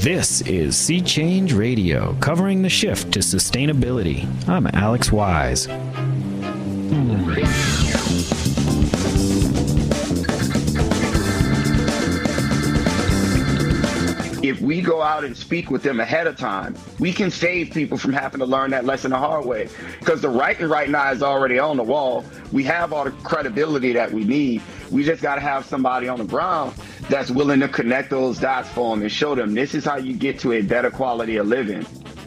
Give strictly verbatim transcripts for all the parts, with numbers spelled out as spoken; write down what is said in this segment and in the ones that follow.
This is Sea Change Radio, covering the shift to sustainability. I'm Alex Wise. If we go out and speak with them ahead of time, we can save people from having to learn that lesson the hard way. Because the writing right now is already on the wall. We have all the credibility that we need. We just got to have somebody on the ground that's willing to connect those dots for them and show them this is how you get to a better quality of living.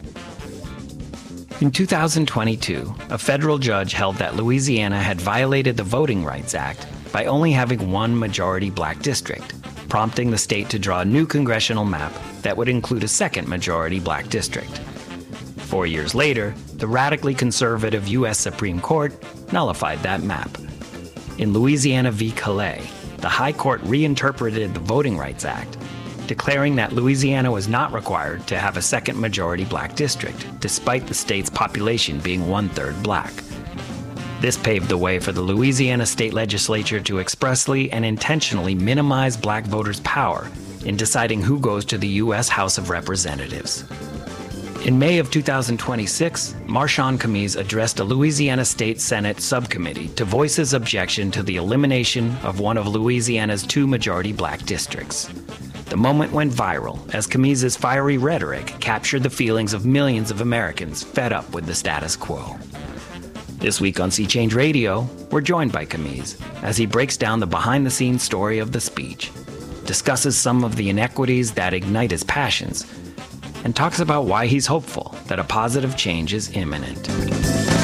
In two thousand twenty-two, a federal judge held that Louisiana had violated the Voting Rights Act by only having one majority black district, prompting the state to draw a new congressional map that would include a second majority black district. Four years later, the radically conservative U S Supreme Court nullified that map. In Louisiana v. Calais, the High Court reinterpreted the Voting Rights Act, declaring that Louisiana was not required to have a second majority black district, despite the state's population being one-third black. This paved the way for the Louisiana state legislature to expressly and intentionally minimize black voters' power in deciding who goes to the U S House of Representatives. In May of two thousand twenty-six, Marshawn Camise addressed a Louisiana State Senate subcommittee to voice his objection to the elimination of one of Louisiana's two majority black districts. The moment went viral as Camise's fiery rhetoric captured the feelings of millions of Americans fed up with the status quo. This week on Sea Change Radio, we're joined by Camise as he breaks down the behind-the-scenes story of the speech, discusses some of the inequities that ignite his passions, and talks about why he's hopeful that a positive change is imminent.